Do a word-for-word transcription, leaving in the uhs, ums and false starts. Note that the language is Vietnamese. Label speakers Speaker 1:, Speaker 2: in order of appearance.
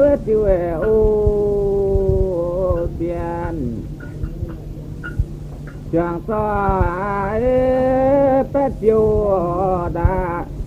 Speaker 1: tiêu ô biển chẳng so ai bé tiêu đã